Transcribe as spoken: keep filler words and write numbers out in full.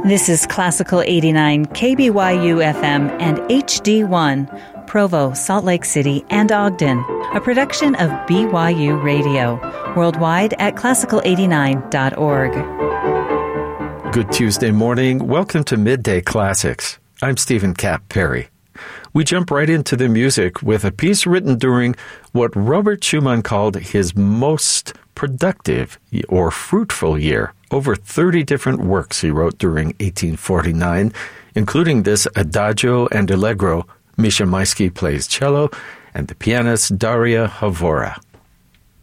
This is Classical eighty-nine, K B Y U F M and H D one, Provo, Salt Lake City, and Ogden, a production of B Y U Radio, worldwide at classical eighty-nine dot org. Good Tuesday morning. Welcome to Midday Classics. I'm Stephen Cap Perry. We jump right into the music with a piece written during what Robert Schumann called his most productive or fruitful year. Over thirty different works he wrote during eighteen forty-nine, including this Adagio and Allegro. Misha Maisky plays cello, and the pianist Daria Havora.